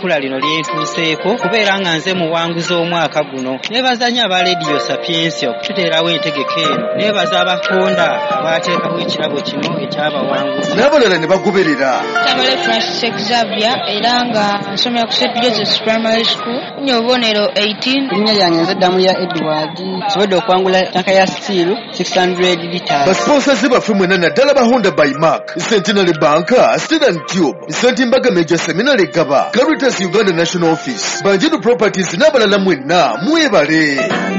ekkula lino lyentuuseeko kubeera nga nze muwanguzi omwaka guno. Neebazanya aba Radio Sapiensia okututeerawo entegeka eno. Neebaza abakonda abateekawo ekirabo kino ekyabawanguzi. N'abalala ne bagoberera. Tamale Francis Xavier era nga nsomera ku St. Joseph's Primary School. Nnyo obubonero 18. Erinnya lyange nze Ddamu ya Edward. Sobodde okwangula tanka ya steel 600 litres. Basponsazi baffe mwena naddala ba Honda by Mark, Centenary Bank, Steel and Tube, St. Mbaga Major Seminary Gaba, Caritas Uganda National Office, Banjedu Properties n'abalala mwenna mwebale.